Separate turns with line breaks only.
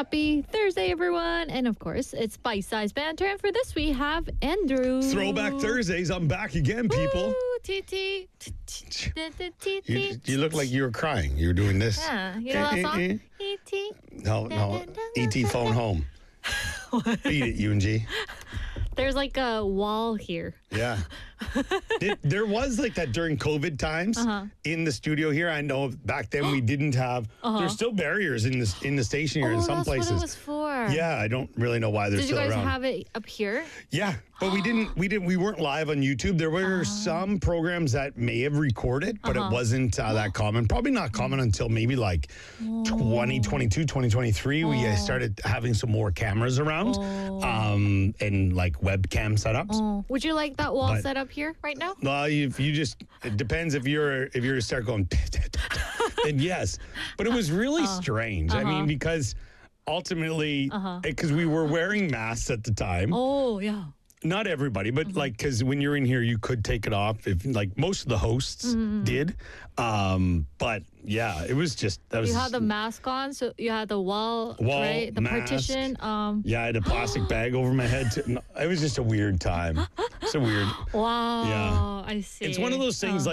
Happy Thursday, everyone. And of course, it's Bite Size Banter. And for this, we have Andrew.
Throwback Thursdays. I'm back again, people.
Ooh, TT.
You look like you were crying. You were doing this.
Yeah, you know that song? E.T.
No. E.T. phone home. Beat it, UNG.
There's like a wall here.
Yeah. There was like that during COVID times in the studio here. I know back then we didn't have. There's still barriers in the station here in some places.
That's what it was for.
Yeah, I don't really know why they're
Did you
still
guys
around.
have it up here?
Yeah, but we weren't live on YouTube. There were some programs that may have recorded, but it wasn't that common. Probably not common until maybe like 2022, 2023. We started having some more cameras around and like webcam setups.
Would you like that wall set up here right now?
Well, if you just, it depends if you start going, then yes. But it was really strange. I mean, because ultimately, because we were wearing masks at the time.
Oh, yeah.
Not everybody, but like, because when you're in here, you could take it off. If like most of the hosts did, but yeah, it was just that was.
You had the mask on, so you had the wall, right? The
mask.
partition.
Yeah, I had a plastic bag over my head. It was just a weird time. It's a weird.
Wow.
Yeah.
I see.
It's one of those things like.